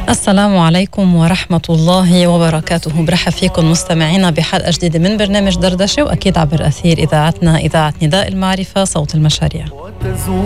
السلام عليكم ورحمة الله وبركاته. برحب فيكم مستمعينا بحلقة جديدة من برنامج دردشة، وأكيد عبر أثير إذاعتنا إذاعة نداء المعرفة صوت المشاريع.